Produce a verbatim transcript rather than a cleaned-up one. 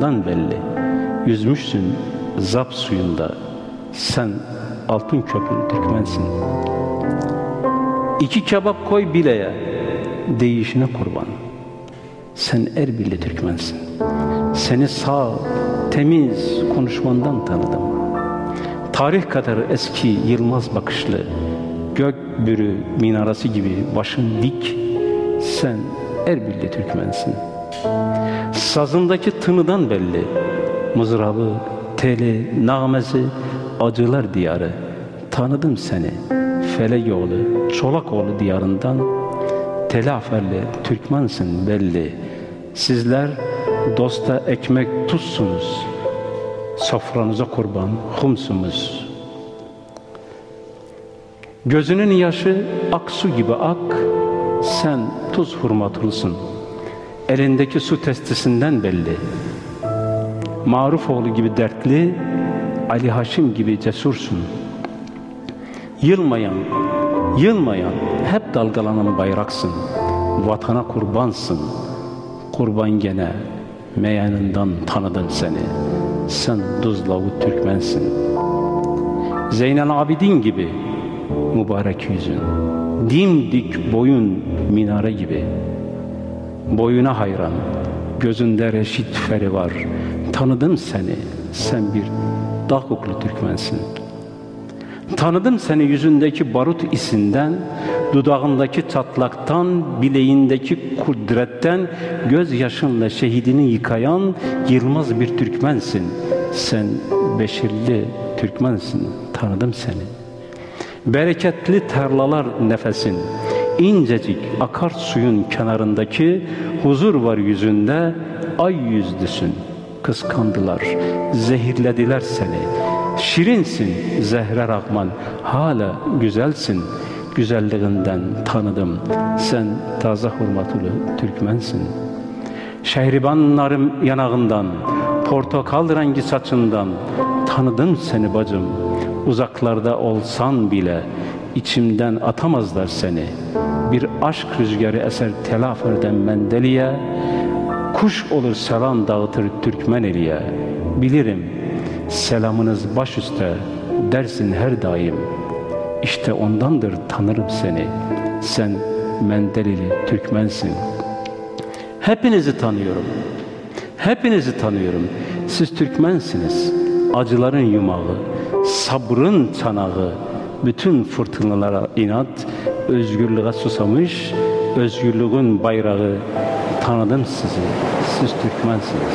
tadından belli. Yüzmüşsün zap suyunda, sen altın köprülü Türkmensin. İki kebap koy bileye, değişine kurban. Sen Erbilli Türkmensin. Seni sağ, temiz konuşmandan tanıdım. Tarih kadar eski yılmaz bakışlı, gök bürü minaresi gibi başın dik, sen Erbilli Türkmensin. Sazındaki tınıdan belli, mızrabı, teli, nağmesi, acılar diyarı. Tanıdım seni, Felegoğlu, Çolakoğlu diyarından. Telaferli Türkmensin belli. Sizler dosta ekmek tuzsunuz, sofranıza kurban humsunuz. Gözünün yaşı aksu gibi ak, sen tuz hurmatulusun. Elindeki su testisinden belli. Marufoğlu gibi dertli, Ali Haşim gibi cesursun. Yılmayan, yılmayan, hep dalgalanan bayraksın. Vatana kurbansın. Kurban gene, meyanından tanıdım seni. Sen Duzlavu Türkmensin. Zeynel Abidin gibi mübarek yüzün, dimdik boyun minare gibi. Boyuna hayran, gözünde reşit feri var. Tanıdım seni, sen bir Dağkuklu Türkmensin. Tanıdım seni yüzündeki barut isinden, dudağındaki çatlaktan, bileğindeki kudretten, gözyaşınla şehidini yıkayan yılmaz bir Türkmensin. Sen Beşirli Türkmensin, tanıdım seni. Bereketli tarlalar nefesin, incecik akar suyun kenarındaki huzur var yüzünde, ay yüzlüsün. Kıskandılar, zehirlediler seni. Şirinsin Zehre Rahman, hala güzelsin. Güzelliğinden tanıdım, sen taze hurmatlı Türkmensin. Şehribanlarım yanağından, portakal rengi saçından tanıdım seni bacım. Uzaklarda olsan bile içimden atamazlar seni. Bir aşk rüzgarı eser Telafer'den Mendeli'ye, kuş olur selam dağıtır Türkmen eliye. Bilirim selamınız baş üstte dersin her daim. İşte ondandır tanırım seni. Sen Mendelili Türkmensin. Hepinizi tanıyorum. Hepinizi tanıyorum. Siz Türkmensiniz. Acıların yumağı, sabrın çanağı, bütün fırtınalara inat, özgürlüğe susamış, özgürlüğün bayrağı. Tanıdım sizi. Siz Türkmensiniz.